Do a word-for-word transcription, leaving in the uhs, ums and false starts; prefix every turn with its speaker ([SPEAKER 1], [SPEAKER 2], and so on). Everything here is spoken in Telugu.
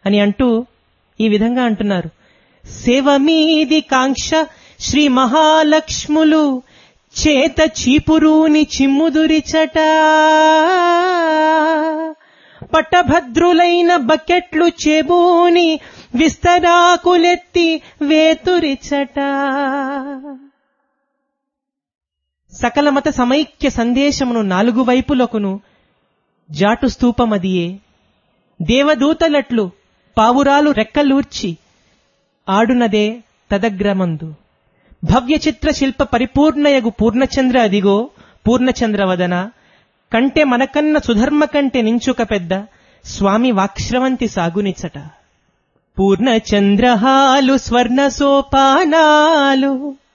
[SPEAKER 1] అని అంటూ ఈ విధంగా అంటున్నారు. సేవమీది కాంక్ష శ్రీ మహాలక్ష్ములు చేత చీపురూని చిమ్ముదురిచట, పట్టభద్రులైన బకెట్లు చెబూని విస్తరాకులెత్తి వేతురిచట. సకల మత సమైక్య సందేశమును నాలుగు వైపులకును జాటు స్తూపమదియే. దేవదూతలట్లు పావురాలు రెక్కలూర్చి ఆడునదే తదగ్రమందు. భవ్య చిత్ర శిల్ప పరిపూర్ణయగు పూర్ణచంద్ర అదిగో పూర్ణచంద్రవదన, కంటె మనకన్న సుధర్మ కంటె నించుక పెద్ద స్వామి వాక్శ్రవంతి సాగునిచ్చట. పూర్ణచంద్రహాలు స్వర్ణ సోపానాలు